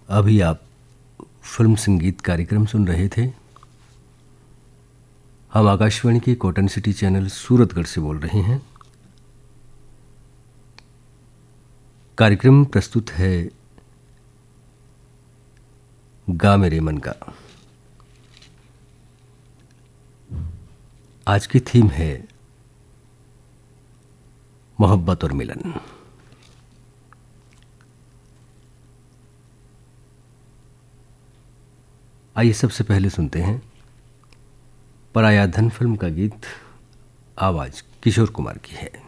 अभी आप फिल्म संगीत कार्यक्रम सुन रहे थे। हम आकाशवाणी के कॉटन सिटी चैनल सूरतगढ़ से बोल रहे हैं। कार्यक्रम प्रस्तुत है गा मेरे मन का। आज की थीम है मोहब्बत और मिलन। आइए सबसे पहले सुनते हैं पराया धन फिल्म का गीत। आवाज किशोर कुमार की है।